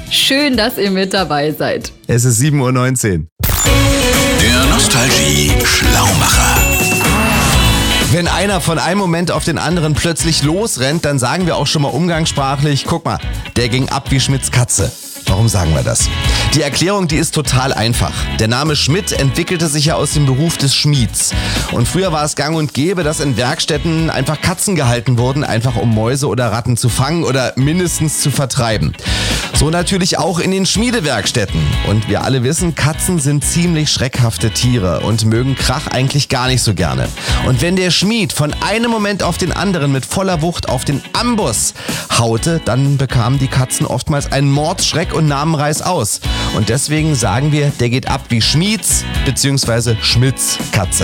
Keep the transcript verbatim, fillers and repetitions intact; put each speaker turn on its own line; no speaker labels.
Schön, dass ihr mit dabei seid.
Es ist sieben Uhr neunzehn.
Der Nostalgie-Schlaumacher.
Wenn einer von einem Moment auf den anderen plötzlich losrennt, dann sagen wir auch schon mal umgangssprachlich, guck mal, der ging ab wie Schmidts Katze. Warum sagen wir das? Die Erklärung, die ist total einfach. Der Name Schmidt entwickelte sich ja aus dem Beruf des Schmieds. Und früher war es gang und gäbe, dass in Werkstätten einfach Katzen gehalten wurden, einfach um Mäuse oder Ratten zu fangen oder mindestens zu vertreiben. So natürlich auch in den Schmiedewerkstätten. Und wir alle wissen, Katzen sind ziemlich schreckhafte Tiere und mögen Krach eigentlich gar nicht so gerne. Und wenn der Schmied von einem Moment auf den anderen mit voller Wucht auf den Amboss haute, dann bekamen die Katzen oftmals einen Mordsschreck und nahmen Reiß aus. Und deswegen sagen wir, der geht ab wie Schmieds bzw. Schmidts Katze.